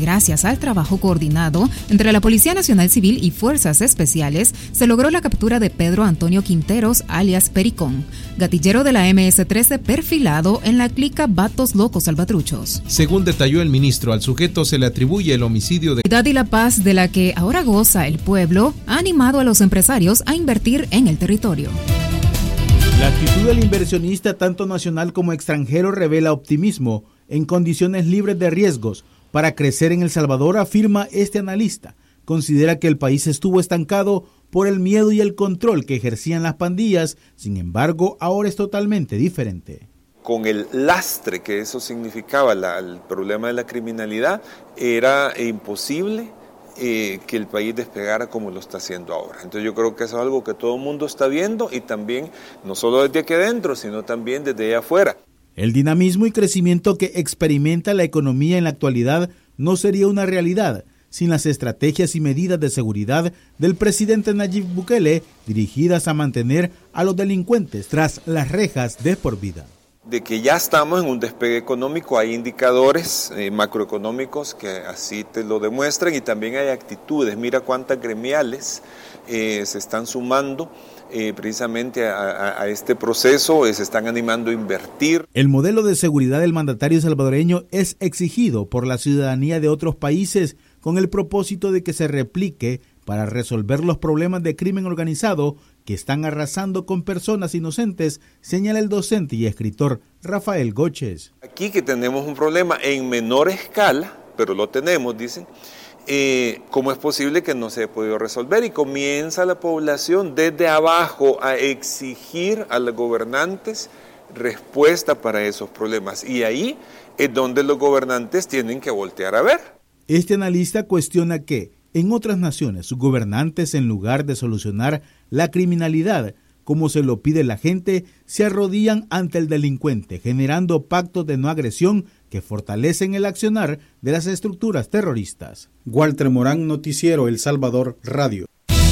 Gracias al trabajo coordinado entre la Policía Nacional Civil y Fuerzas Especiales, se logró la captura de Pedro Antonio Quinteros, alias Pericón, gatillero de la MS-13 perfilado en la clica Vatos Locos Salvatruchos. Según detalló el ministro, al sujeto se le atribuye el homicidio de La y la paz de la que ahora goza el pueblo ha animado a los empresarios a invertir en el territorio. La actitud del inversionista, tanto nacional como extranjero, revela optimismo en condiciones libres de riesgos para crecer en El Salvador, afirma este analista. Considera que el país estuvo estancado por el miedo y el control que ejercían las pandillas, sin embargo, ahora es totalmente diferente. Con el lastre que eso significaba, el problema de la criminalidad, era imposible que el país despegara como lo está haciendo ahora. Entonces yo creo que eso es algo que todo el mundo está viendo y también, no solo desde aquí adentro, sino también desde allá afuera. El dinamismo y crecimiento que experimenta la economía en la actualidad no sería una realidad sin las estrategias y medidas de seguridad del presidente Nayib Bukele dirigidas a mantener a los delincuentes tras las rejas de por vida. De que ya estamos en un despegue económico, hay indicadores macroeconómicos que así te lo demuestran y también hay actitudes. Mira cuántas gremiales se están sumando precisamente a este proceso, se están animando a invertir. El modelo de seguridad del mandatario salvadoreño es exigido por la ciudadanía de otros países con el propósito de que se replique para resolver los problemas de crimen organizado que están arrasando con personas inocentes, señala el docente y escritor Rafael Goches. Aquí que tenemos un problema en menor escala, pero lo tenemos, dicen, ¿cómo es posible que no se haya podido resolver? Y comienza la población desde abajo a exigir a los gobernantes respuesta para esos problemas. Y ahí es donde los gobernantes tienen que voltear a ver. Este analista cuestiona que en otras naciones, sus gobernantes, en lugar de solucionar la criminalidad, como se lo pide la gente, se arrodillan ante el delincuente, generando pactos de no agresión que fortalecen el accionar de las estructuras terroristas. Walter Morán, Noticiero El Salvador Radio.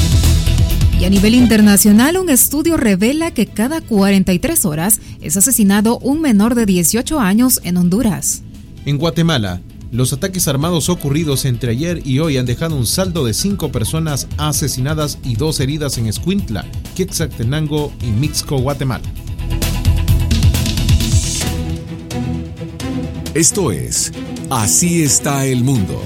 Y a nivel internacional, un estudio revela que cada 43 horas es asesinado un menor de 18 años en Honduras. En Guatemala, los ataques armados ocurridos entre ayer y hoy han dejado un saldo de 5 personas asesinadas y 2 heridas en Escuintla, Quetzaltenango y Mixco, Guatemala. Esto es Así está el mundo.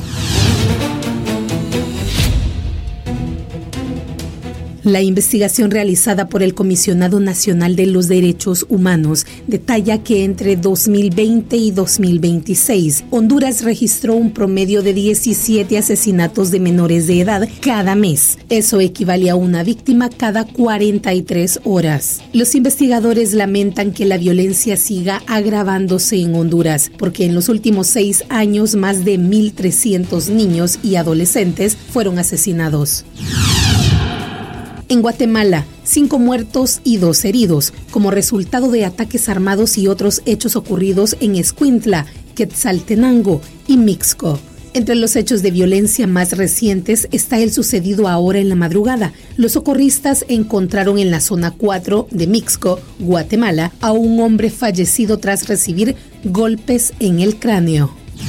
La investigación realizada por el Comisionado Nacional de los Derechos Humanos detalla que entre 2020 y 2026, Honduras registró un promedio de 17 asesinatos de menores de edad cada mes. Eso equivale a una víctima cada 43 horas. Los investigadores lamentan que la violencia siga agravándose en Honduras, porque en los últimos 6 años más de 1,300 niños y adolescentes fueron asesinados. En Guatemala, 5 muertos y 2 heridos, como resultado de ataques armados y otros hechos ocurridos en Escuintla, Quetzaltenango y Mixco. Entre los hechos de violencia más recientes está el sucedido ahora en la madrugada. Los socorristas encontraron en la zona 4 de Mixco, Guatemala, a un hombre fallecido tras recibir golpes en el cráneo.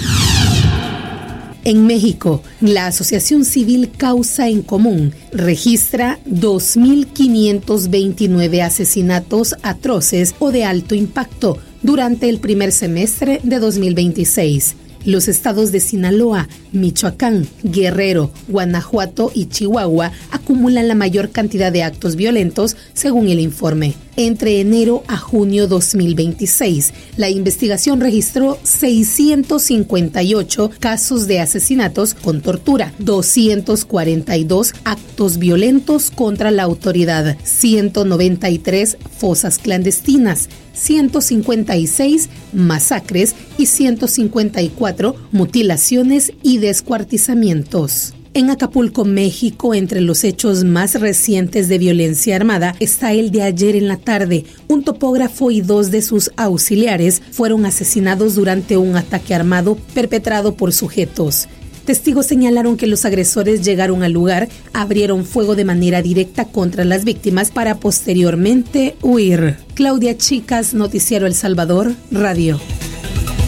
En México, la Asociación Civil Causa en Común registra 2,529 asesinatos atroces o de alto impacto durante el primer semestre de 2026. Los estados de Sinaloa, Michoacán, Guerrero, Guanajuato y Chihuahua acumulan la mayor cantidad de actos violentos, según el informe. Entre enero a junio 2026, la investigación registró 658 casos de asesinatos con tortura, 242 actos violentos contra la autoridad, 193 fosas clandestinas, 156 masacres y 154 mutilaciones y descuartizamientos. En Acapulco, México, entre los hechos más recientes de violencia armada está el de ayer en la tarde. Un topógrafo y 2 de sus auxiliares fueron asesinados durante un ataque armado perpetrado por sujetos. Testigos señalaron que los agresores llegaron al lugar, abrieron fuego de manera directa contra las víctimas para posteriormente huir. Claudia Chicas, Noticiero El Salvador, Radio.